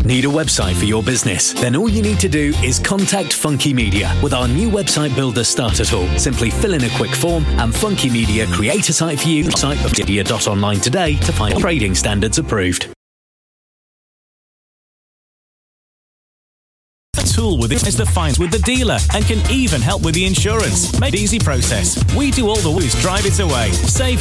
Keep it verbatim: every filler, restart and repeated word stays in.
Need a website for your business? Then all you need to do is contact Funky Media with our new website builder starter tool. Simply fill in a quick form and Funky Media create a site for you. Site of media dot online today to find trading standards approved. Tool with it is the fines with the dealer and can even help with the insurance. Make it easy process. We do all the ways, drive it away. Save